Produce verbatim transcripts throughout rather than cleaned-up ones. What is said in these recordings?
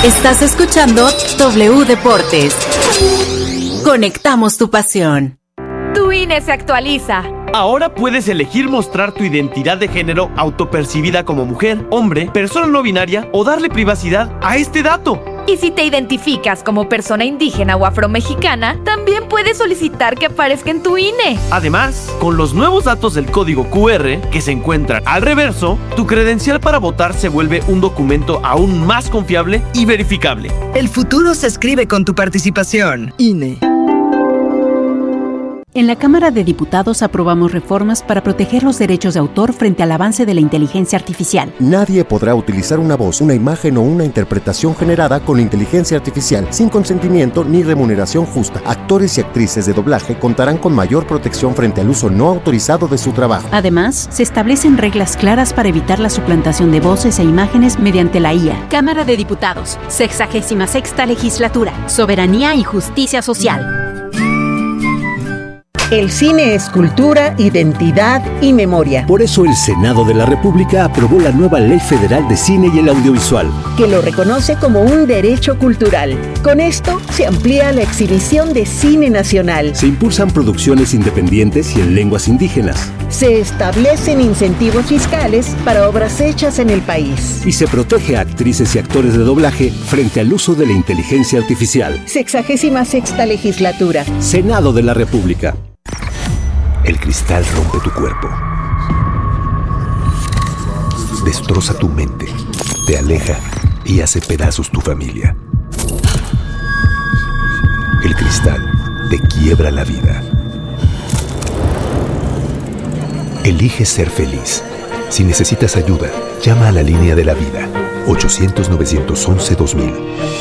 Estás escuchando W Deportes. Conectamos tu pasión. Tu I N E se actualiza. Ahora puedes elegir mostrar tu identidad de género autopercibida como mujer, hombre, persona no binaria o darle privacidad a este dato. Y si te identificas como persona indígena o afromexicana, también puedes solicitar que aparezca en tu I N E. Además, con los nuevos datos del código Q R que se encuentran al reverso, tu credencial para votar se vuelve un documento aún más confiable y verificable. El futuro se escribe con tu participación. I N E. En la Cámara de Diputados aprobamos reformas para proteger los derechos de autor frente al avance de la inteligencia artificial. Nadie podrá utilizar una voz, una imagen o una interpretación generada con inteligencia artificial sin consentimiento ni remuneración justa. Actores y actrices de doblaje contarán con mayor protección frente al uso no autorizado de su trabajo. Además, se establecen reglas claras para evitar la suplantación de voces e imágenes mediante la I A. Cámara de Diputados, sexagésima sexta legislatura, soberanía y justicia social. El cine es cultura, identidad y memoria. Por eso el Senado de la República aprobó la nueva Ley Federal de Cine y el Audiovisual, que lo reconoce como un derecho cultural. Con esto se amplía la exhibición de cine nacional. Se impulsan producciones independientes y en lenguas indígenas. Se establecen incentivos fiscales para obras hechas en el país. Y se protege a actrices y actores de doblaje frente al uso de la inteligencia artificial. Sexagésima sexta legislatura. Senado de la República. El cristal rompe tu cuerpo, destroza tu mente, te aleja y hace pedazos tu familia. El cristal te quiebra la vida. Elige ser feliz. Si necesitas ayuda, llama a la línea de la vida, ochocientos, novecientos once, dos mil.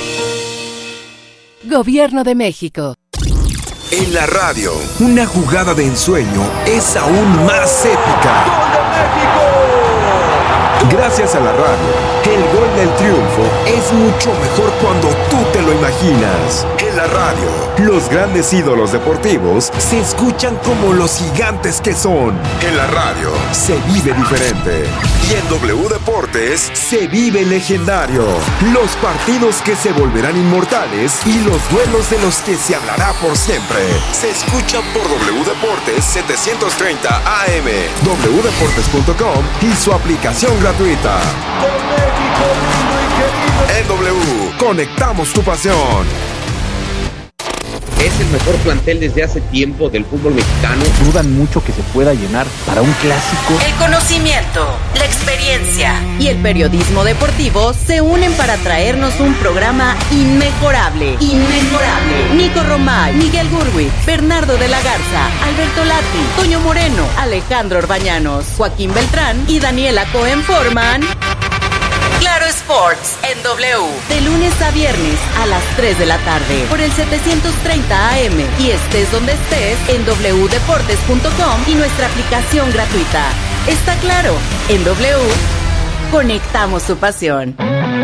Gobierno de México. En la radio, una jugada de ensueño es aún más épica. ¡Gol de México! Gracias a la radio, el gol del triunfo es mucho mejor cuando tú te lo imaginas. En la radio, los grandes ídolos deportivos se escuchan como los gigantes que son. En la radio, se vive diferente. Y en W Deportes, se vive legendario. Los partidos que se volverán inmortales y los duelos de los que se hablará por siempre. Se escuchan por W Deportes setecientos treinta A M, w deportes punto com y su aplicación gratuita. Con México lindo y querido. En W, conectamos tu pasión. Es el mejor plantel desde hace tiempo del fútbol mexicano. Dudan mucho que se pueda llenar para un clásico. El conocimiento, la experiencia y el periodismo deportivo se unen para traernos un programa inmejorable. Inmejorable. Nico Romay, Miguel Gurwitz, Bernardo de la Garza, Alberto Lati, Toño Moreno, Alejandro Orbañanos, Joaquín Beltrán y Daniela Cohen forman Claro Sports en W, de lunes a viernes a las tres de la tarde por el setecientos treinta A M y estés donde estés en w deportes punto com y nuestra aplicación gratuita. Está claro, en W conectamos su pasión.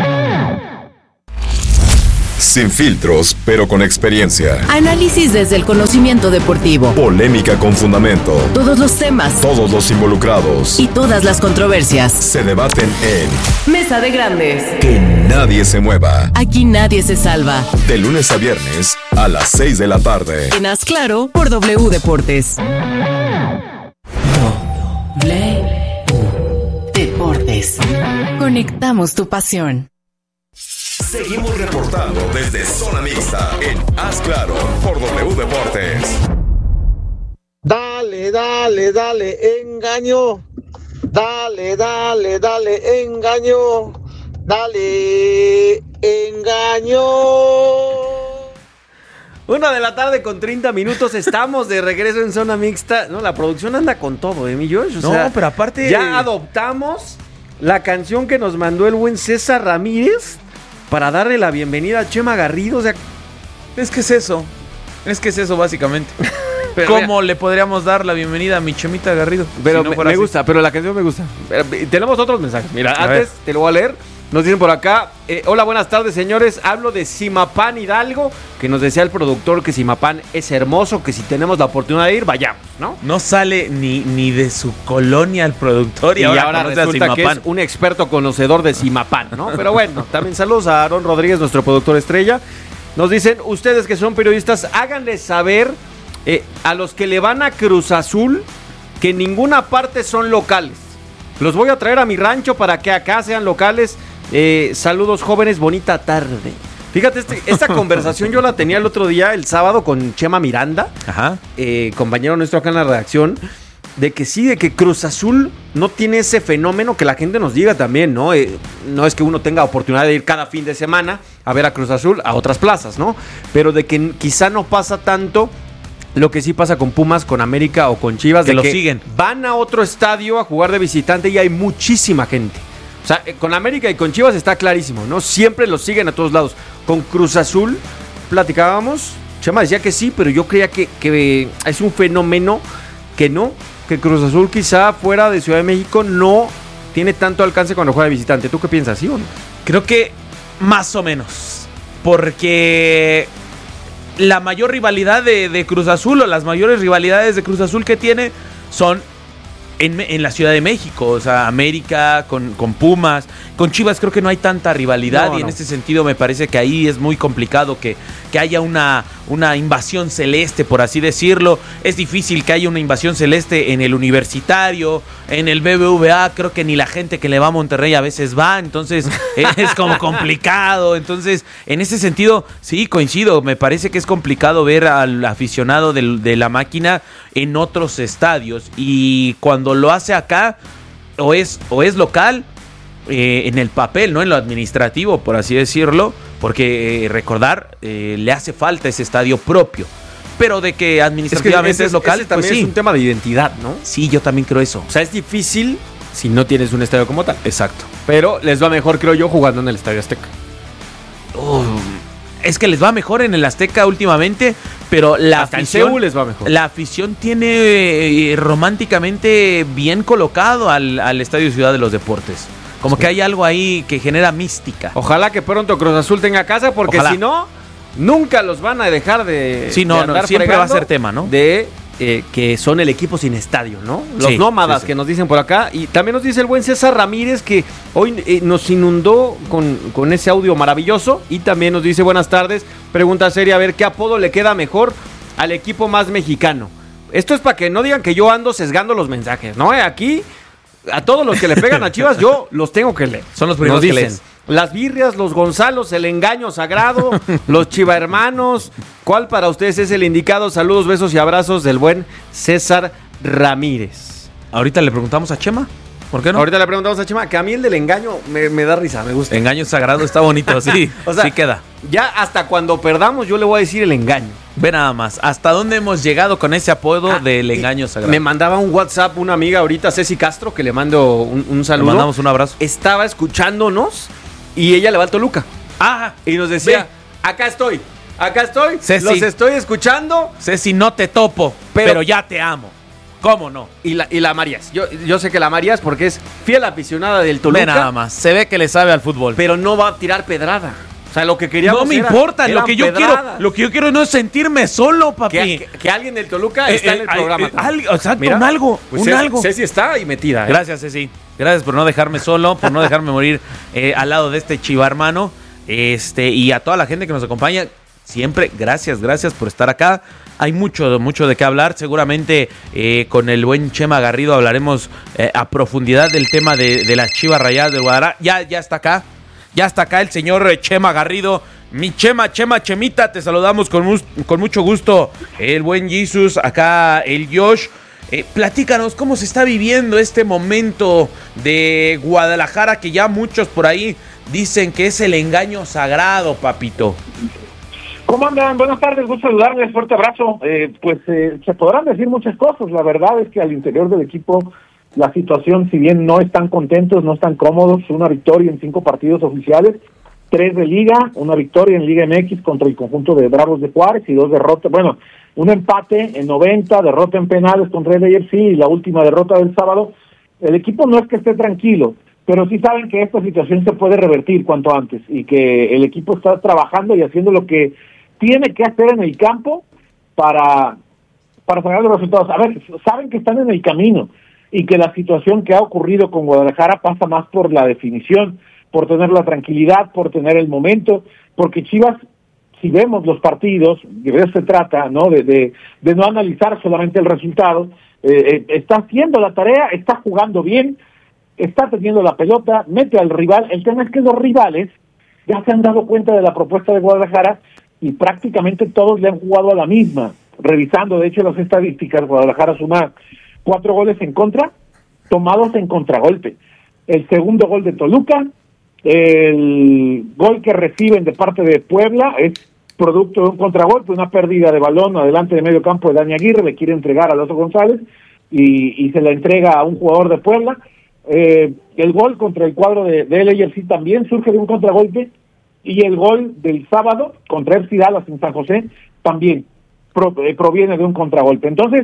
Sin filtros, pero con experiencia. Análisis desde el conocimiento deportivo. Polémica con fundamento. Todos los temas. Todos los involucrados. Y todas las controversias. Se debaten en Mesa de Grandes. Que nadie se mueva. Aquí nadie se salva. De lunes a viernes a las seis de la tarde. En Haz Claro por W Deportes. W Deportes. Conectamos tu pasión. Seguimos reportando desde Zona Mixta en Haz Claro por W Deportes. Dale, dale, dale, engaño. Dale, dale, dale, engaño. Dale, engaño. Una de la tarde con treinta minutos, estamos de regreso en Zona Mixta. No, la producción anda con todo, ¿eh, mi Josh? O no, sea, pero aparte... ya adoptamos la canción que nos mandó el buen César Ramírez para darle la bienvenida a Chema Garrido. O sea, es que es eso. Es que es eso, básicamente. Pero ¿Cómo mira, le podríamos dar la bienvenida a mi Chemita Garrido? Pero si no me, me gusta, pero la canción me gusta. Pero, tenemos otros mensajes. Mira, a antes ver. te lo voy a leer. Nos dicen por acá, eh, hola, buenas tardes, señores. Hablo de Zimapán Hidalgo, que nos decía el productor que Zimapán es hermoso, que si tenemos la oportunidad de ir, vayamos, ¿no? No sale ni, ni de su colonia el productor y, y ahora, ahora resulta que es un experto conocedor de Zimapán, ¿no? Pero bueno, también saludos a Aarón Rodríguez, nuestro productor estrella. Nos dicen, ustedes que son periodistas, háganle saber eh, a los que le van a Cruz Azul que en ninguna parte son locales. Los voy a traer a mi rancho para que acá sean locales. Eh, saludos jóvenes, bonita tarde. Fíjate, este, esta conversación yo la tenía el otro día, el sábado, con Chema Miranda, Ajá. Eh, compañero nuestro acá en la redacción, de que sí, de que Cruz Azul no tiene ese fenómeno, que la gente nos diga también, ¿no? Eh, no es que uno tenga oportunidad de ir cada fin de semana a ver a Cruz Azul a otras plazas, ¿no? Pero de que quizá no pasa tanto lo que sí pasa con Pumas, con América o con Chivas, que de lo que siguen. Van a otro estadio a jugar de visitante y hay muchísima gente. O sea, con América y con Chivas está clarísimo, ¿no? Siempre los siguen a todos lados. Con Cruz Azul platicábamos, Chema decía que sí, pero yo creía que, que es un fenómeno que no, que Cruz Azul quizá fuera de Ciudad de México no tiene tanto alcance cuando juega de visitante. ¿Tú qué piensas, sí o no? Creo que más o menos, porque la mayor rivalidad de, de Cruz Azul o las mayores rivalidades de Cruz Azul que tiene son en, en la Ciudad de México, o sea, América con, con Pumas, con Chivas creo que no hay tanta rivalidad no, y en no. ese sentido me parece que ahí es muy complicado que, que haya una, una invasión celeste, por así decirlo. Es difícil que haya una invasión celeste en el Universitario, en el B B V A, creo que ni la gente que le va a Monterrey a veces va, entonces es como complicado. Entonces, en ese sentido, sí, coincido, me parece que es complicado ver al aficionado de, de la máquina en otros estadios, y cuando lo hace acá, o es, o es local, eh, en el papel, no en lo administrativo, por así decirlo, porque eh, recordar, eh, le hace falta ese estadio propio. Pero de que administrativamente es, que ese, es local, ese también pues sí. Es un tema de identidad, ¿no? Sí, yo también creo eso. O sea, es difícil si no tienes un estadio como tal. Exacto. Pero les va mejor, creo yo, jugando en el Estadio Azteca. Oh, es que les va mejor en el Azteca últimamente, pero la Hasta afición, en Seúl les va mejor. La afición tiene eh, románticamente bien colocado al, al Estadio Ciudad de los Deportes. Como sí. que hay algo ahí que genera mística. Ojalá que pronto Cruz Azul tenga casa, porque Ojalá. si no, nunca los van a dejar de. Sí, no, de andar no siempre va a ser tema, ¿no? De eh, que son el equipo sin estadio, ¿no? Los sí, nómadas sí, sí. que nos dicen por acá. Y también nos dice el buen César Ramírez, que hoy eh, nos inundó con, con ese audio maravilloso. Y también nos dice buenas tardes. Pregunta seria, a ver qué apodo le queda mejor al equipo más mexicano. Esto es para que no digan que yo ando sesgando los mensajes, ¿no? Aquí, a todos los que le pegan a Chivas, yo los tengo que leer. Son los primeros nos que dicen, lees. Las birrias, los Gonzalos, el engaño sagrado, los Chiva hermanos. ¿Cuál para ustedes es el indicado? Saludos, besos y abrazos del buen César Ramírez. Ahorita le preguntamos a Chema. ¿Por qué no? Ahorita le preguntamos a Chema, que a mí el del engaño me, me da risa, me gusta. Engaño sagrado está bonito, sí. O sea, sí queda. Ya hasta cuando perdamos yo le voy a decir el engaño. Ve nada más, ¿hasta dónde hemos llegado con ese apodo ah, del engaño sagrado? Me mandaba un WhatsApp una amiga ahorita, Ceci Castro, que le mando un, un saludo. Le mandamos un abrazo. Estaba escuchándonos y ella le va al Toluca. Ah, y nos decía, ve. acá estoy, acá estoy, Ceci, los estoy escuchando. Ceci, no te topo, pero, pero ya te amo. ¿Cómo no? Y la, y la Marías. Yo, yo sé que la Marías porque es fiel aficionada del Toluca. Ve nada más, se ve que le sabe al fútbol. Pero no va a tirar pedrada. O sea, lo que queríamos No me era, importa, lo que yo pedradas. quiero, lo que yo quiero no es sentirme solo, papi. Que, que, que alguien del Toluca eh, está eh, en el programa. Eh, eh, exacto, Mira, un algo, pues un Ceci, algo. Ceci está y metida. ¿eh? Gracias, Ceci. Gracias por no dejarme solo, por no dejarme morir eh, al lado de este Chiva hermano. Este, y a toda la gente que nos acompaña, siempre, gracias, gracias por estar acá. Hay mucho, mucho de qué hablar. Seguramente eh, con el buen Chema Garrido hablaremos eh, a profundidad del tema de, de las Chivas Rayadas del Guadalajara. Ya, ya está acá. Ya está acá el señor Chema Garrido. Mi Chema, Chema, Chemita, te saludamos con, mus- con mucho gusto. El buen Jesus, acá el Josh. Eh, platícanos cómo se está viviendo este momento de Guadalajara, que ya muchos por ahí dicen que es el engaño sagrado, papito. ¿Cómo andan? Buenas tardes, gusto saludarles, fuerte abrazo. Eh, pues eh, se podrán decir muchas cosas. La verdad es que al interior del equipo la situación, si bien no están contentos, no están cómodos, una victoria en cinco partidos oficiales, tres de Liga, una victoria en Liga M X contra el conjunto de Bravos de Juárez y dos derrotas, bueno, un empate en noventa, derrota en penales contra el A F C y la última derrota del sábado. El equipo no es que esté tranquilo, pero sí saben que esta situación se puede revertir cuanto antes y que el equipo está trabajando y haciendo lo que tiene que hacer en el campo para, para sacar los resultados. A ver, saben que están en el camino y que la situación que ha ocurrido con Guadalajara pasa más por la definición, por tener la tranquilidad, por tener el momento, porque Chivas, si vemos los partidos, de eso se trata, ¿no? De, de, de no analizar solamente el resultado, eh, eh, está haciendo la tarea, está jugando bien, está teniendo la pelota, mete al rival. El tema es que los rivales ya se han dado cuenta de la propuesta de Guadalajara y prácticamente todos le han jugado a la misma. Revisando, de hecho, las estadísticas, Guadalajara suma cuatro goles en contra, tomados en contragolpe. El segundo gol de Toluca, el gol que reciben de parte de Puebla es producto de un contragolpe, una pérdida de balón adelante de medio campo de Dani Aguirre, le quiere entregar a Alonso González y, y se la entrega a un jugador de Puebla. Eh, el gol contra el cuadro de, de L A F C también surge de un contragolpe, y el gol del sábado contra F C Dallas en San José también pro, eh, proviene de un contragolpe. Entonces,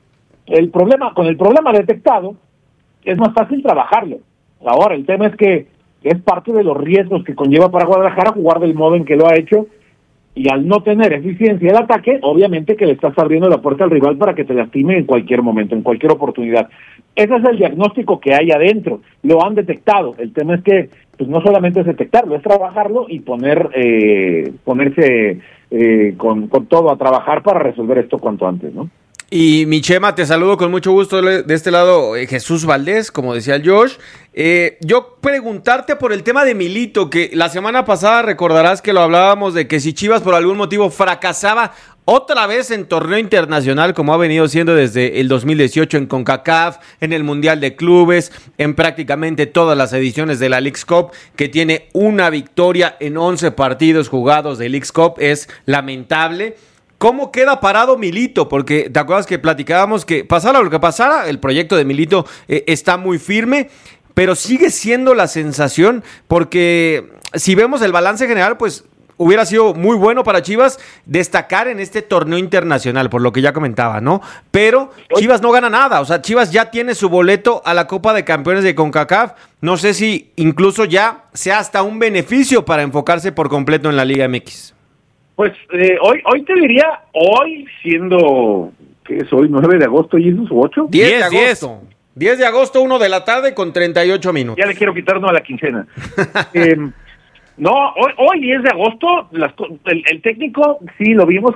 el problema, con el problema detectado, es más fácil trabajarlo. Ahora, el tema es que es parte de los riesgos que conlleva para Guadalajara jugar del modo en que lo ha hecho, y al no tener eficiencia el ataque, obviamente que le estás abriendo la puerta al rival para que te lastime en cualquier momento, en cualquier oportunidad. Ese es el diagnóstico que hay adentro, lo han detectado. El tema es que pues no solamente es detectarlo, es trabajarlo y poner eh, ponerse eh, con, con todo a trabajar para resolver esto cuanto antes, ¿no? Y mi Chema, te saludo con mucho gusto de este lado, eh, Jesús Valdés, como decía el Josh. Eh, yo preguntarte por el tema de Milito, que la semana pasada recordarás que lo hablábamos de que si Chivas por algún motivo fracasaba otra vez en torneo internacional, como ha venido siendo desde el dos mil dieciocho en CONCACAF, en el Mundial de Clubes, en prácticamente todas las ediciones de la Leagues Cup, que tiene una victoria en once partidos jugados de Leagues Cup, es lamentable. ¿Cómo queda parado Milito? Porque te acuerdas que platicábamos que pasara lo que pasara, el proyecto de Milito eh, está muy firme, pero sigue siendo la sensación, porque si vemos el balance general, pues hubiera sido muy bueno para Chivas destacar en este torneo internacional, por lo que ya comentaba, ¿no? Pero Chivas no gana nada, o sea, Chivas ya tiene su boleto a la Copa de Campeones de CONCACAF, no sé si incluso ya sea hasta un beneficio para enfocarse por completo en la Liga M X. Pues eh, hoy hoy te diría, hoy siendo, ¿qué es hoy? ¿nueve de agosto y esos ocho? diez de agosto. diez de agosto, uno de la tarde con treinta y ocho minutos. Ya le quiero quitar uno a la quincena. eh, no, hoy, hoy diez de agosto, las, el, el técnico, sí, lo vimos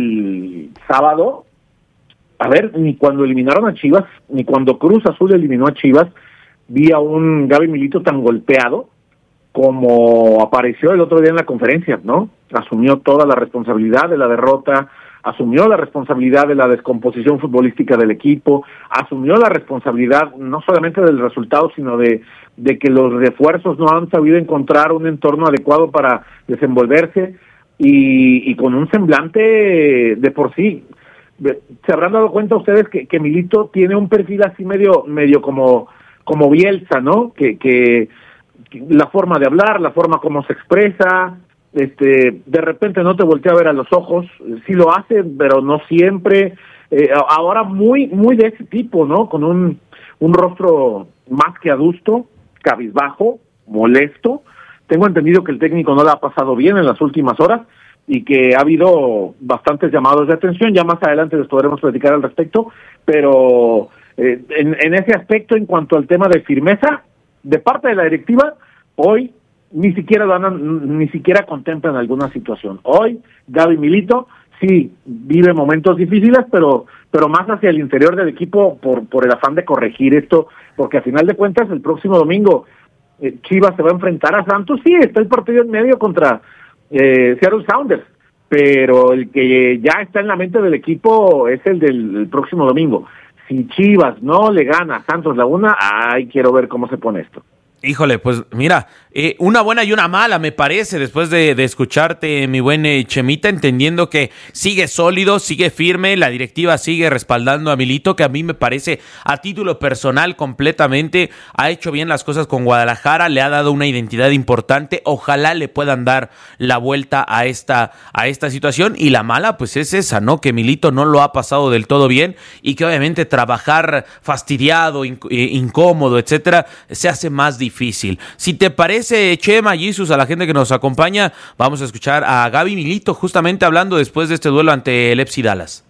el sábado. A ver, ni cuando eliminaron a Chivas, ni cuando Cruz Azul eliminó a Chivas, vi a un Gaby Milito tan golpeado como apareció el otro día en la conferencia, ¿no? Asumió toda la responsabilidad de la derrota, asumió la responsabilidad de la descomposición futbolística del equipo, asumió la responsabilidad no solamente del resultado, sino de, de que los refuerzos no han sabido encontrar un entorno adecuado para desenvolverse, y, y con un semblante de por sí. Se habrán dado cuenta ustedes que, que Milito tiene un perfil así medio, medio como, como Bielsa, ¿no? Que, que la forma de hablar, la forma como se expresa, este, de repente no te voltea a ver a los ojos, sí lo hace, pero no siempre. Eh, ahora muy, muy de ese tipo, ¿no? Con un, un rostro más que adusto, cabizbajo, molesto. Tengo entendido que el técnico no la ha pasado bien en las últimas horas y que ha habido bastantes llamados de atención. Ya más adelante les podremos platicar al respecto, pero eh, en, en ese aspecto, en cuanto al tema de firmeza de parte de la directiva, hoy ni siquiera dan, ni siquiera contemplan alguna situación. Hoy Gaby Milito sí vive momentos difíciles, pero pero más hacia el interior del equipo por por el afán de corregir esto, porque a final de cuentas el próximo domingo eh, Chivas se va a enfrentar a Santos. Sí, está el partido en medio contra eh, Seattle Sounders, pero el que ya está en la mente del equipo es el del el próximo domingo. Si Chivas no le gana a Santos Laguna, ay, quiero ver cómo se pone esto. Híjole, pues mira, eh, una buena y una mala me parece, después de, de escucharte, mi buen eh, Chemita, entendiendo que sigue sólido, sigue firme, la directiva sigue respaldando a Milito, que a mí me parece, a título personal completamente, ha hecho bien las cosas con Guadalajara, le ha dado una identidad importante, ojalá le puedan dar la vuelta a esta, a esta situación, y la mala pues es esa, ¿no? Que Milito no lo ha pasado del todo bien, y que obviamente trabajar fastidiado, inc- incómodo, etcétera, se hace más difícil. difícil. Si te parece, Chema, Jesus, a la gente que nos acompaña, vamos a escuchar a Gaby Milito justamente hablando después de este duelo ante el F C Dallas.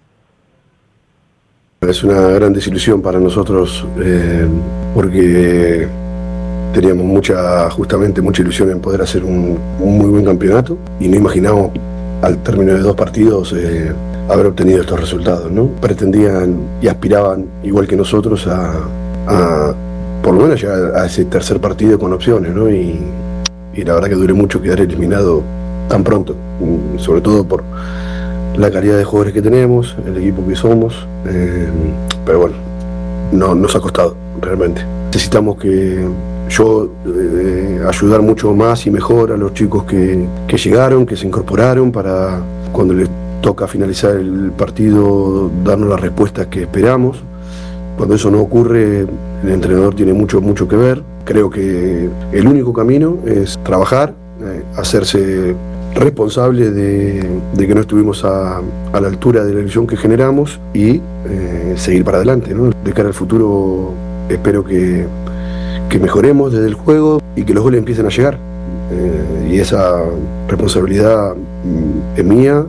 Es una gran desilusión para nosotros eh, porque teníamos mucha, justamente mucha ilusión en poder hacer un, un muy buen campeonato y no imaginamos al término de dos partidos eh, haber obtenido estos resultados, ¿no? Pretendían y aspiraban, igual que nosotros, a, a por lo menos llegar a ese tercer partido con opciones, ¿no? Y, y la verdad que duele mucho quedar eliminado tan pronto, sobre todo por la calidad de jugadores que tenemos, el equipo que somos, eh, pero bueno, no nos ha costado realmente. Necesitamos que yo eh, ayudar mucho más y mejor a los chicos que, que llegaron, que se incorporaron, para cuando les toca finalizar el partido darnos las respuestas que esperamos. Cuando eso no ocurre, el entrenador tiene mucho, mucho que ver. Creo que el único camino es trabajar, eh, hacerse responsable de, de que no estuvimos a, a la altura de la ilusión que generamos y eh, seguir para adelante, ¿no? De cara al futuro espero que, que mejoremos desde el juego y que los goles empiecen a llegar. Eh, y esa responsabilidad mm, es mía.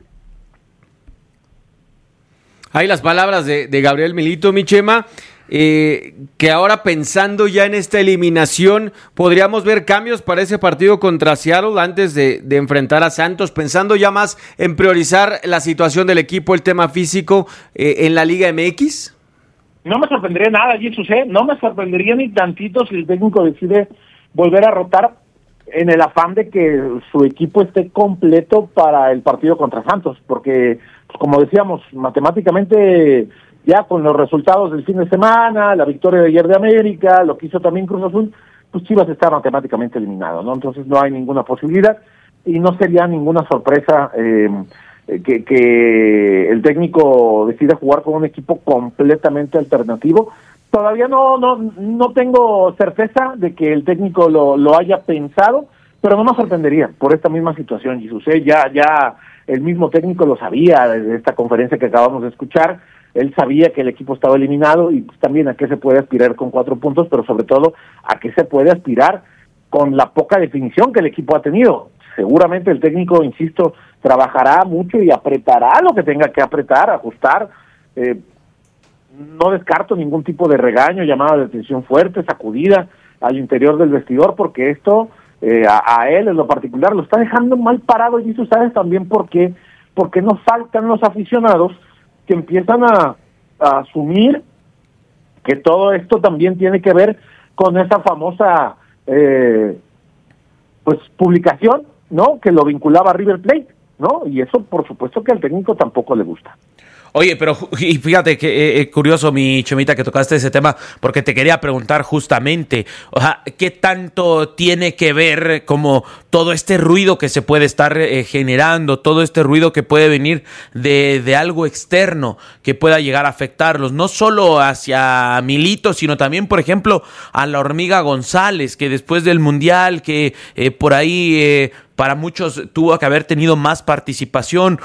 Hay las palabras de, de Gabriel Milito, mi Chema. Eh, que ahora pensando ya en esta eliminación, ¿podríamos ver cambios para ese partido contra Seattle antes de, de enfrentar a Santos? Pensando ya más en priorizar la situación del equipo, el tema físico eh, en la Liga M X. No me sorprendería nada, Jesús, ¿eh? No me sorprendería ni tantito si el técnico decide volver a rotar en el afán de que su equipo esté completo para el partido contra Santos, porque, pues, como decíamos, matemáticamente, ya con los resultados del fin de semana, la victoria de ayer de América, lo que hizo también Cruz Azul, pues Chivas está matemáticamente eliminado, ¿no? Entonces no hay ninguna posibilidad y no sería ninguna sorpresa eh, que, que el técnico decida jugar con un equipo completamente alternativo. Todavía no no no tengo certeza de que el técnico lo, lo haya pensado, pero no me sorprendería por esta misma situación, Jesús. ¿eh? Ya, ya el mismo técnico lo sabía desde esta conferencia que acabamos de escuchar. Él sabía que el equipo estaba eliminado y pues, también a qué se puede aspirar con cuatro puntos, pero sobre todo a qué se puede aspirar con la poca definición que el equipo ha tenido. Seguramente el técnico, insisto, trabajará mucho y apretará lo que tenga que apretar, ajustar. Eh, no descarto ningún tipo de regaño, llamada de atención fuerte, sacudida al interior del vestidor, porque esto eh, a, a él en lo particular lo está dejando mal parado, y tú sabes también por qué, porque no faltan los aficionados que empiezan a, a asumir que todo esto también tiene que ver con esa famosa eh, pues publicación, ¿no? Que lo vinculaba a River Plate, ¿no? Y eso por supuesto que al técnico tampoco le gusta. Oye, pero y fíjate que eh, curioso, mi Chemita, que tocaste ese tema, porque te quería preguntar justamente, o sea, ¿qué tanto tiene que ver como todo este ruido que se puede estar eh, generando, todo este ruido que puede venir de, de algo externo que pueda llegar a afectarlos, no solo hacia Milito, sino también, por ejemplo, a la Hormiga González, que después del Mundial, que eh, por ahí... Eh, para muchos tuvo que haber tenido más participación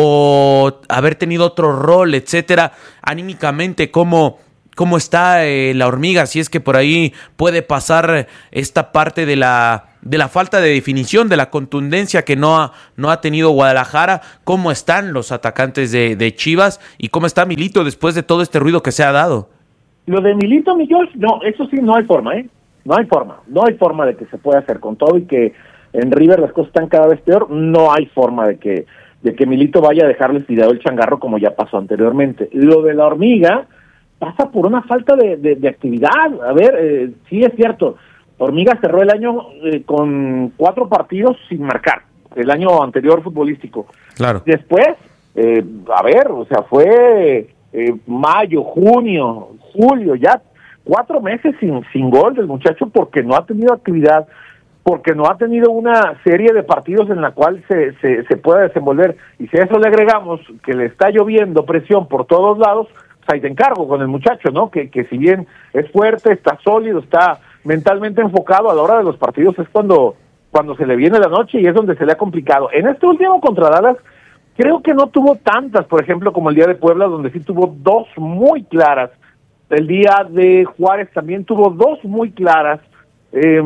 o haber tenido otro rol, etcétera, anímicamente, ¿cómo, cómo está eh, la Hormiga? Si es que por ahí puede pasar esta parte de la, de la falta de definición, de la contundencia que no ha, no ha tenido Guadalajara. ¿Cómo están los atacantes de, de Chivas? ¿Y cómo está Milito después de todo este ruido que se ha dado? Lo de Milito, Miguel, no, eso sí, no hay forma, ¿eh? No hay forma, no hay forma de que se pueda hacer con todo y que en River las cosas están cada vez peor. No hay forma de que de que Milito vaya a dejarles tirado el changarro como ya pasó anteriormente. Lo de la Hormiga pasa por una falta de, de, de actividad. A ver, eh, sí es cierto, Hormiga cerró el año eh, con cuatro partidos sin marcar, el año anterior futbolístico. Claro. Después, eh, a ver, o sea, fue eh, mayo, junio, julio, ya cuatro meses sin, sin gol del muchacho porque no ha tenido actividad, porque no ha tenido una serie de partidos en la cual se, se, se pueda desenvolver. Y si a eso le agregamos que le está lloviendo presión por todos lados, pues ahí te encargo con el muchacho, ¿no? Que, que si bien es fuerte, está sólido, está mentalmente enfocado, a la hora de los partidos es cuando, cuando se le viene la noche y es donde se le ha complicado. En este último contra Dallas, creo que no tuvo tantas, por ejemplo, como el día de Puebla, donde sí tuvo dos muy claras. El día de Juárez también tuvo dos muy claras. Eh,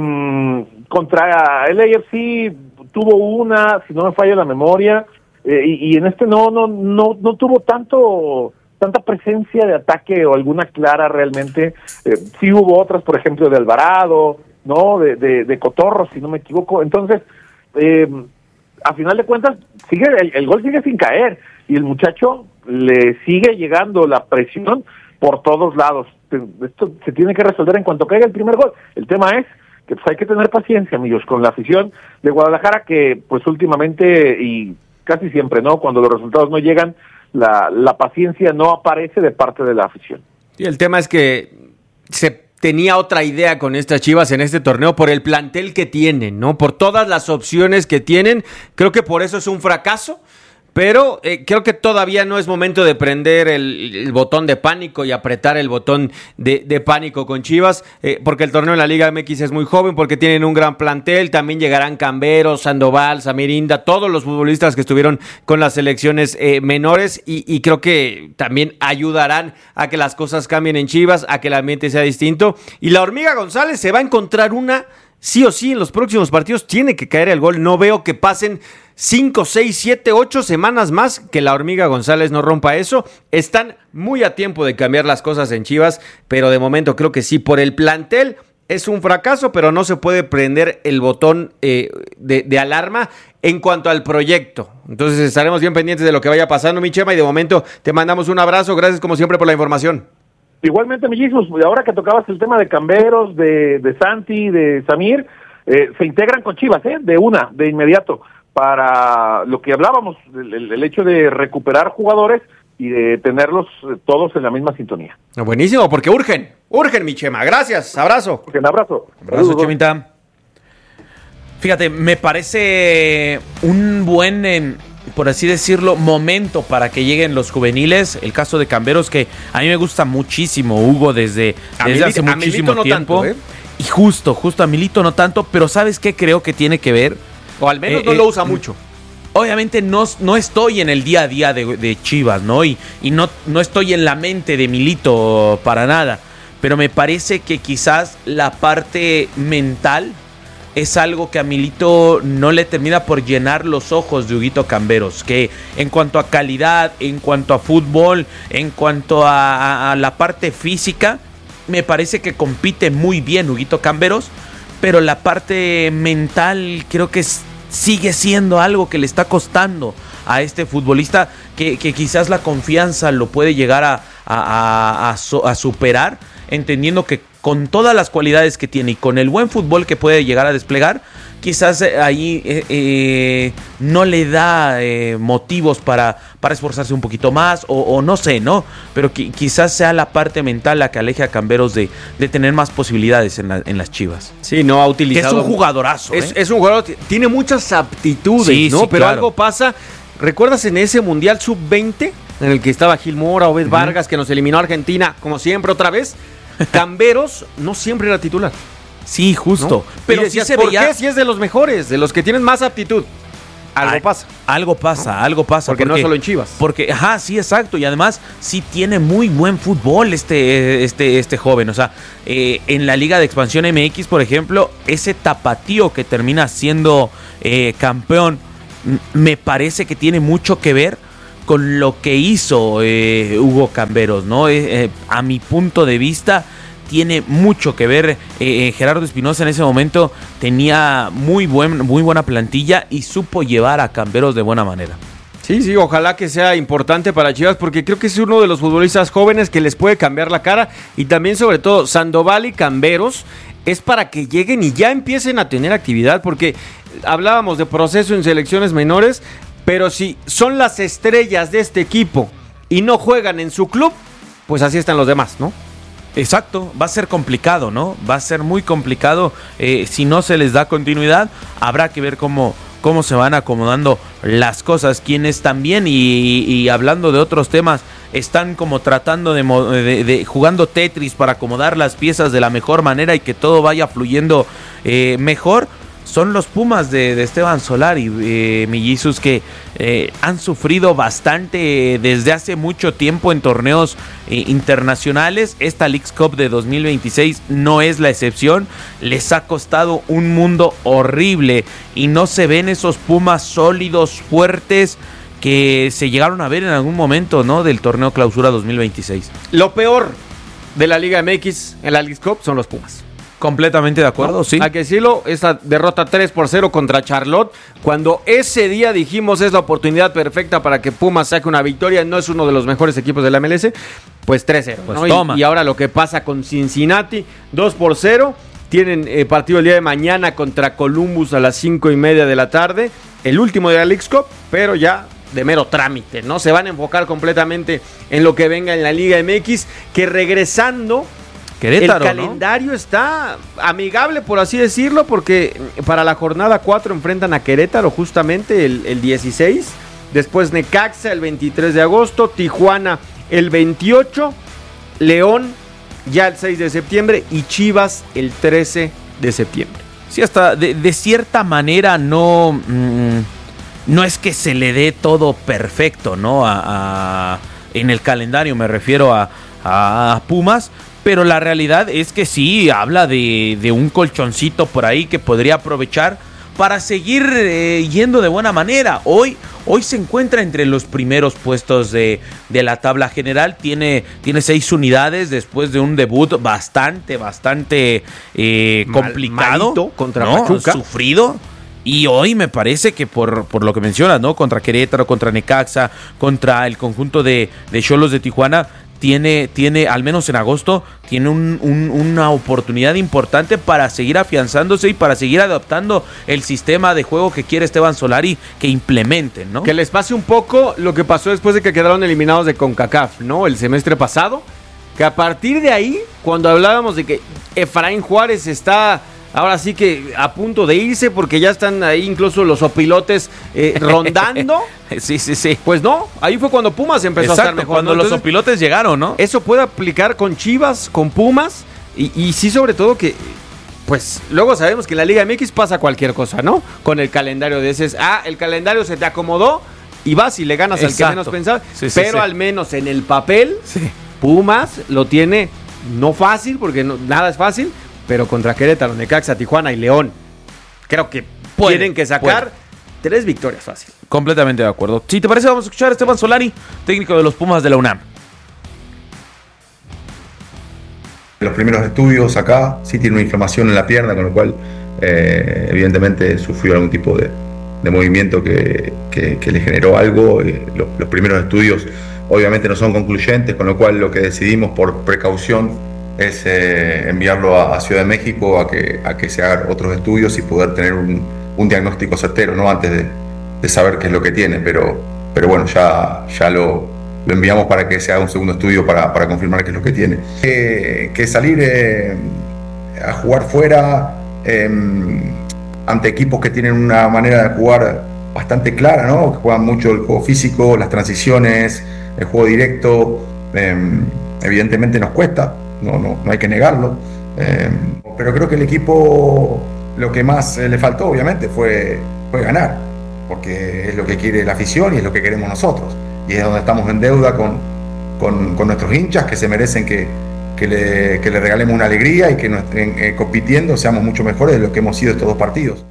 contra el A F C tuvo una, si no me falla la memoria, eh, y, y en este no, no, no, no tuvo tanto, tanta presencia de ataque o alguna clara realmente. Eh, sí hubo otras, por ejemplo, de Alvarado, ¿no? De, de, de Cotorro, si no me equivoco. Entonces, eh, a final de cuentas, sigue el, el gol sigue sin caer, y el muchacho le sigue llegando la presión por todos lados. Esto se tiene que resolver en cuanto caiga el primer gol. El tema es que pues hay que tener paciencia, amigos, con la afición de Guadalajara, que pues últimamente y casi siempre, ¿no? Cuando los resultados no llegan, la, la paciencia no aparece de parte de la afición. Y el tema es que se tenía otra idea con estas Chivas en este torneo por el plantel que tienen, ¿no? Por todas las opciones que tienen. Creo que por eso es un fracaso. Pero eh, creo que todavía no es momento de prender el, el botón de pánico y apretar el botón de, de pánico con Chivas, eh, porque el torneo en la Liga M X es muy joven, porque tienen un gran plantel. También llegarán Camberos, Sandoval, Samirinda, todos los futbolistas que estuvieron con las selecciones eh, menores, y, y creo que también ayudarán a que las cosas cambien en Chivas, a que el ambiente sea distinto. Y la Hormiga González se va a encontrar una, sí o sí, en los próximos partidos tiene que caer el gol. No veo que pasen cinco, seis, siete, ocho semanas más que la Hormiga González no rompa eso. Están muy a tiempo de cambiar las cosas en Chivas, pero de momento creo que sí, por el plantel es un fracaso, pero no se puede prender el botón eh, de, de alarma en cuanto al proyecto. Entonces estaremos bien pendientes de lo que vaya pasando, mi Chema, y de momento te mandamos un abrazo. Gracias como siempre por la información. Igualmente, mellizos, ahora que tocabas el tema de Camberos, de, de Santi, de Samir, eh, se integran con Chivas, ¿eh? De una, de inmediato, para lo que hablábamos, el, el hecho de recuperar jugadores y de tenerlos todos en la misma sintonía. Buenísimo, porque urgen, urgen, mi Chema. Gracias, abrazo. Un abrazo. Abrazo, Chemita. Fíjate, me parece un buen, eh, por así decirlo, momento para que lleguen los juveniles. El caso de Camberos, que a mí me gusta muchísimo, Hugo, desde, desde hace muchísimo no tiempo. Tanto, ¿eh? Y justo, justo a Milito no tanto, pero ¿sabes qué creo que tiene que ver? O al menos eh, no eh, lo usa mucho. Obviamente no, no estoy en el día a día de, de Chivas, ¿no? Y, y no, no estoy en la mente de Milito para nada. Pero me parece que quizás la parte mental es algo que a Milito no le termina por llenar los ojos de Huguito Camberos. Que en cuanto a calidad, en cuanto a fútbol, en cuanto a, a, a la parte física, me parece que compite muy bien Huguito Camberos. Pero la parte mental creo que es, sigue siendo algo que le está costando a este futbolista, que, que quizás la confianza lo puede llegar a, a, a, a, a superar, entendiendo que con todas las cualidades que tiene y con el buen fútbol que puede llegar a desplegar, quizás ahí eh, eh, no le da eh, motivos para, para esforzarse un poquito más, o, o no sé, ¿no? Pero qui- quizás sea la parte mental la que aleje a Camberos de, de tener más posibilidades en, la, en las Chivas. Sí, no ha utilizado. Que es un jugadorazo. Es, ¿eh? es un jugador, tiene muchas aptitudes, sí, ¿no? Sí, Pero claro. algo pasa. ¿Recuerdas en ese Mundial sub veinte en el que estaba Gil Mora, Obed uh-huh. Vargas, que nos eliminó a Argentina, como siempre, otra vez? Camberos no siempre era titular. Sí, justo. ¿No? Pero decías, sí se ¿por veía... qué? Si es de los mejores, de los que tienen más aptitud. Algo Ay, pasa. Algo pasa, ¿no? algo pasa. Porque, porque no es solo en Chivas. Porque, ajá, sí, exacto. Y además, sí tiene muy buen fútbol este, este, este joven. O sea, eh, en la Liga de Expansión M X, por ejemplo, ese tapatío que termina siendo eh, campeón, m- me parece que tiene mucho que ver con lo que hizo eh, Hugo Camberos, ¿no? Eh, eh, a mi punto de vista, tiene mucho que ver. Eh, Gerardo Espinosa en ese momento tenía muy, buen, muy buena plantilla y supo llevar a Camberos de buena manera. Sí, sí, ojalá que sea importante para Chivas, porque creo que es uno de los futbolistas jóvenes que les puede cambiar la cara. Y también, sobre todo, Sandoval y Camberos es para que lleguen y ya empiecen a tener actividad, porque hablábamos de proceso en selecciones menores, pero si son las estrellas de este equipo y no juegan en su club, pues así están los demás, ¿no? Exacto, va a ser complicado, ¿no? Va a ser muy complicado eh, si no se les da continuidad. Habrá que ver cómo, cómo se van acomodando las cosas. Quienes también, y, y hablando de otros temas, están como tratando de, de, de jugando Tetris para acomodar las piezas de la mejor manera y que todo vaya fluyendo eh, mejor, son los Pumas de, de Esteban Solari, eh, Millizos, que eh, han sufrido bastante desde hace mucho tiempo en torneos eh, internacionales. Esta Leagues Cup de dos mil veintiséis no es la excepción. Les ha costado un mundo horrible y no se ven esos Pumas sólidos, fuertes, que se llegaron a ver en algún momento, ¿no?, del torneo Clausura dos mil veintiséis. Lo peor de la Liga M X en la Leagues Cup son los Pumas. Completamente de acuerdo, no, sí. Hay que decirlo, esa derrota tres por cero contra Charlotte, cuando ese día dijimos es la oportunidad perfecta para que Pumas saque una victoria, no es uno de los mejores equipos de la M L S, pues tres cero. Pues ¿no? toma. Y, y ahora lo que pasa con Cincinnati, dos por cero, tienen eh, partido el día de mañana contra Columbus a las cinco y media de la tarde, el último de la Leagues Cup, pero ya de mero trámite, ¿no? Se van a enfocar completamente en lo que venga en la Liga M X, que regresando... Querétaro, el calendario, ¿no?, está amigable, por así decirlo, porque para la jornada cuatro enfrentan a Querétaro justamente el, el dieciséis, después Necaxa el veintitrés de agosto, Tijuana el veintiocho, León ya el seis de septiembre y Chivas el trece de septiembre. Sí, hasta de, de cierta manera no, mmm, no es que se le dé todo perfecto, ¿no? A, a, en el calendario me refiero a, a Pumas. Pero la realidad es que sí, habla de, de un colchoncito por ahí que podría aprovechar para seguir eh, yendo de buena manera. Hoy, hoy se encuentra entre los primeros puestos de, de la tabla general. Tiene, tiene seis unidades después de un debut bastante, bastante eh, complicado. Mal, contra ¿no? Pachuca. Sufrido. Y hoy me parece que por, por lo que mencionas, ¿no? Contra Querétaro, contra Necaxa, contra el conjunto de Xolos de, de Tijuana, Tiene, tiene, al menos en agosto, tiene un, un, una oportunidad importante para seguir afianzándose y para seguir adaptando el sistema de juego que quiere Esteban Solari que implementen, ¿no? Que les pase un poco lo que pasó después de que quedaron eliminados de CONCACAF, ¿no? El semestre pasado, que a partir de ahí, cuando hablábamos de que Efraín Juárez está... ahora sí que a punto de irse porque ya están ahí incluso los opilotes eh, rondando. Sí, sí, sí. Pues no, ahí fue cuando Pumas empezó Exacto, a estar mejor. cuando ¿no? los Entonces, opilotes llegaron, ¿no? Eso puede aplicar con Chivas, con Pumas y, y sí, sobre todo que, pues luego sabemos que en la Liga M X pasa cualquier cosa, ¿no? Con el calendario de ese, ah, el calendario se te acomodó y vas y le ganas Exacto. al que menos pensaba. Sí, sí, pero sí. al menos en el papel, sí. Pumas lo tiene no fácil porque no, nada es fácil. Pero contra Querétaro, Necaxa, Tijuana y León, creo que pueden, tienen que sacar pueden. tres victorias fácil. Completamente de acuerdo. Si te parece, vamos a escuchar a Esteban Solari, técnico de los Pumas de la UNAM. Los primeros estudios acá, sí tiene una inflamación en la pierna, con lo cual eh, evidentemente sufrió algún tipo de, de movimiento que, que, que le generó algo. Eh, los, los primeros estudios obviamente no son concluyentes, con lo cual lo que decidimos por precaución es eh, enviarlo a, a Ciudad de México a que, a que se hagan otros estudios y poder tener un, un diagnóstico certero, ¿no? Antes de, de saber qué es lo que tiene, pero, pero bueno, ya, ya lo, lo enviamos para que se haga un segundo estudio para, para confirmar qué es lo que tiene. Eh, que salir eh, a jugar fuera eh, ante equipos que tienen una manera de jugar bastante clara, ¿no? Que juegan mucho el juego físico, las transiciones, el juego directo, eh, evidentemente nos cuesta. No, no, no hay que negarlo, eh, pero creo que el equipo lo que más eh, le faltó obviamente fue, fue ganar, porque es lo que quiere la afición y es lo que queremos nosotros, y es donde estamos en deuda con, con, con nuestros hinchas que se merecen que, que, le, que le regalemos una alegría y que nos, en, eh, compitiendo seamos mucho mejores de lo que hemos sido estos dos partidos.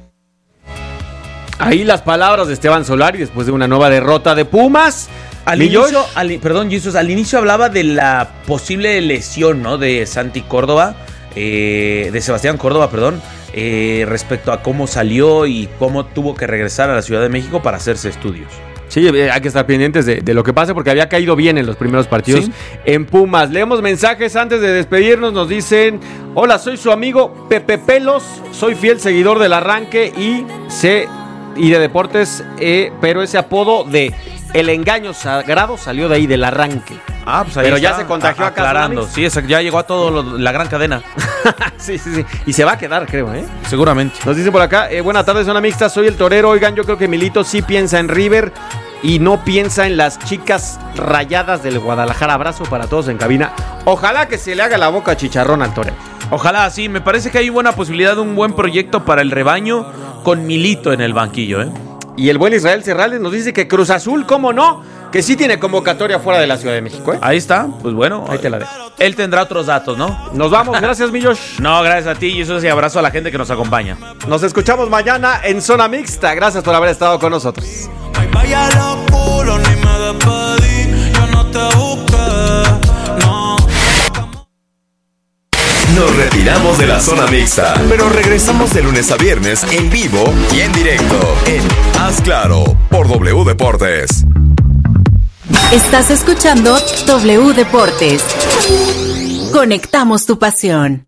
Ahí las palabras de Esteban Solari después de una nueva derrota de Pumas. Al inicio, al, perdón, Jesus, al inicio hablaba de la posible lesión, ¿no? De Santi Córdoba, eh, de Sebastián Córdoba, perdón, eh, respecto a cómo salió y cómo tuvo que regresar a la Ciudad de México para hacerse estudios. Sí, hay que estar pendientes de, de lo que pase porque había caído bien en los primeros partidos ¿Sí? en Pumas. Leemos mensajes antes de despedirnos, nos dicen: hola, soy su amigo Pepe Pelos, soy fiel seguidor del Arranque y sé y de deportes, eh, pero ese apodo de El Engaño Sagrado salió de ahí, del Arranque. Ah, pues ahí pero está, ya se contagió acá. Aclarando, sí, ya llegó a todo lo, la gran cadena. sí, sí, sí. Y se va a quedar, creo, ¿eh? Seguramente. Nos dice por acá, eh, buenas tardes, zona mixta, soy el torero. Oigan, yo creo que Milito sí piensa en River y no piensa en las chicas rayadas del Guadalajara. Abrazo para todos en cabina. Ojalá que se le haga la boca chicharrón al torero. Ojalá, sí, me parece que hay buena posibilidad de un buen proyecto para el rebaño con Milito en el banquillo, ¿eh? Y el buen Israel Serraldes nos dice que Cruz Azul, ¿cómo no? Que sí tiene convocatoria fuera de la Ciudad de México, ¿eh? Ahí está, pues bueno. Ahí te la dejo. Él tendrá otros datos, ¿no? Nos vamos, gracias, mi Josh. No, gracias a ti y eso sí, abrazo a la gente que nos acompaña. Nos escuchamos mañana en Zona Mixta. Gracias por haber estado con nosotros. Ay, vaya lo culo, ni me despedí, yo no te busqué, no. Nos retiramos de la Zona Mixta, pero regresamos de lunes a viernes en vivo y en directo en Haz Claro por W Deportes. Estás escuchando W Deportes. Conectamos tu pasión.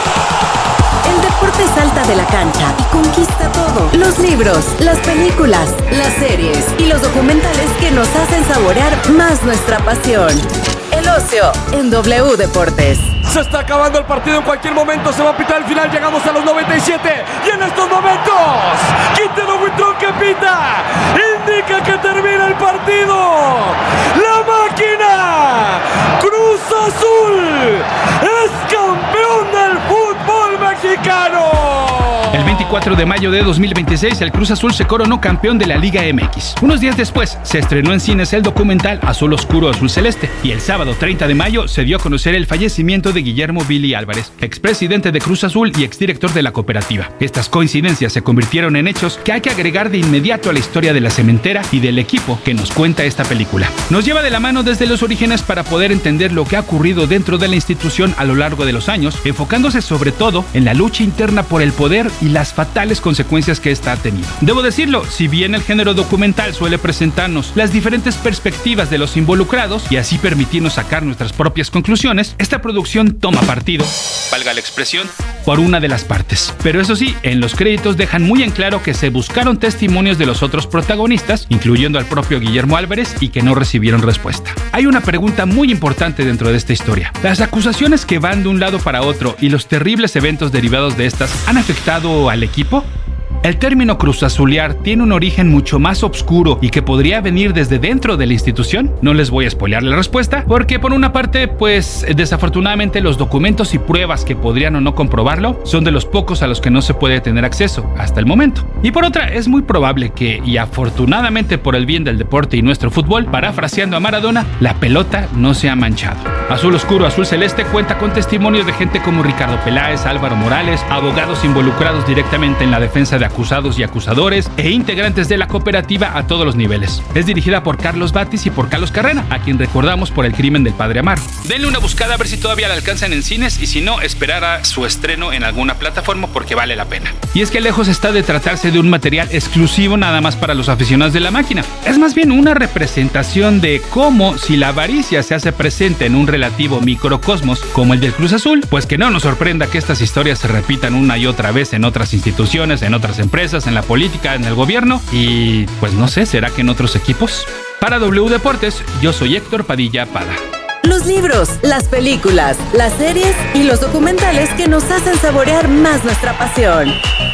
El deporte salta de la cancha y conquista todo. Los libros, las películas, las series y los documentales que nos hacen saborear más nuestra pasión. El ocio en W Deportes. Se está acabando el partido, en cualquier momento se va a pitar el final, llegamos a los noventa y siete y en estos momentos Quintero Buitrón que pita, indica que termina el partido. La máquina Cruz Azul es campeón del fútbol mexicano. El veinticuatro de mayo de dos mil veintiséis, el Cruz Azul se coronó campeón de la Liga M X. Unos días después, se estrenó en cines el documental Azul Oscuro, Azul Celeste. Y el sábado treinta de mayo se dio a conocer el fallecimiento de Guillermo Billy Álvarez, expresidente de Cruz Azul y exdirector de la cooperativa. Estas coincidencias se convirtieron en hechos que hay que agregar de inmediato a la historia de la cementera y del equipo que nos cuenta esta película. Nos lleva de la mano desde los orígenes para poder entender lo que ha ocurrido dentro de la institución a lo largo de los años, enfocándose sobre todo en la lucha interna por el poder y las fatales consecuencias que esta ha tenido. Debo decirlo, si bien el género documental suele presentarnos las diferentes perspectivas de los involucrados y así permitirnos sacar nuestras propias conclusiones, esta producción toma partido, valga la expresión, por una de las partes. Pero eso sí, en los créditos dejan muy en claro que se buscaron testimonios de los otros protagonistas, incluyendo al propio Guillermo Álvarez, y que no recibieron respuesta. Hay una pregunta muy importante dentro de esta historia. ¿Las acusaciones que van de un lado para otro y los terribles eventos derivados de estas han afectado al equipo? El término cruzazulear tiene un origen mucho más oscuro y que podría venir desde dentro de la institución. No les voy a spoilear la respuesta, porque por una parte, pues desafortunadamente los documentos y pruebas que podrían o no comprobarlo son de los pocos a los que no se puede tener acceso hasta el momento. Y por otra, es muy probable que, y afortunadamente por el bien del deporte y nuestro fútbol, parafraseando a Maradona, la pelota no se ha manchado. Azul Oscuro, Azul Celeste cuenta con testimonios de gente como Ricardo Peláez, Álvaro Morales, abogados involucrados directamente en la defensa de acusados y acusadores e integrantes de la cooperativa a todos los niveles. Es dirigida por Carlos Batis y por Carlos Carrera, a quien recordamos por El crimen del padre Amaro. Denle una buscada a ver si todavía la alcanzan en cines y si no, esperar a su estreno en alguna plataforma porque vale la pena. Y es que lejos está de tratarse de un material exclusivo nada más para los aficionados de la máquina. Es más bien una representación de cómo, si la avaricia se hace presente en un relativo microcosmos como el del Cruz Azul, pues que no nos sorprenda que estas historias se repitan una y otra vez en otras instituciones, en otras empresas, en la política, en el gobierno y pues no sé, ¿será que en otros equipos? Para W Deportes, yo soy Héctor Padilla Pada. Los libros, las películas, las series y los documentales que nos hacen saborear más nuestra pasión.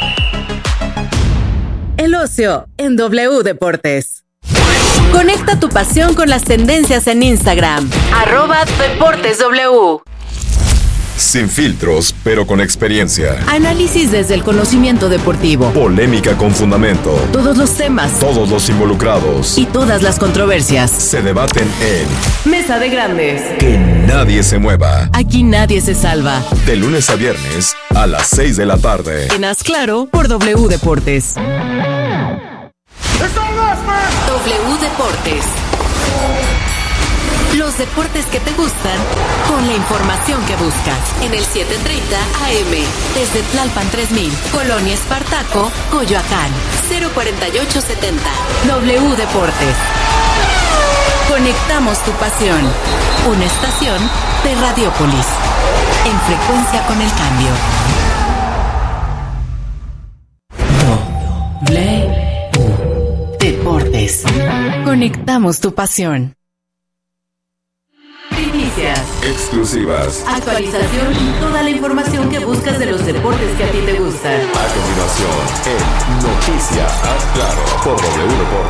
El ocio en W Deportes. Conecta tu pasión con las tendencias en Instagram. Arroba Deportes W. Sin filtros, pero con experiencia. Análisis desde el conocimiento deportivo. Polémica con fundamento. Todos los temas. Todos los involucrados. Y todas las controversias. Se debaten en Mesa de Grandes. Que nadie se mueva. Aquí nadie se salva. De lunes a viernes a las seis de la tarde. En Haz Claro por W Deportes. W Deportes. Los deportes que te gustan con la información que buscas. En el setecientos treinta A M. Desde Tlalpan tres mil. Colonia Espartaco, Coyoacán. cero cuarenta y ocho setenta. W Deportes. Conectamos tu pasión. Una estación de Radiópolis. En frecuencia con el cambio. W Deportes. Conectamos tu pasión. Primicias. Exclusivas. Actualización y toda la información que buscas de los deportes que a ti te gustan. A continuación, en Noticias Haz Claro por W Deportes.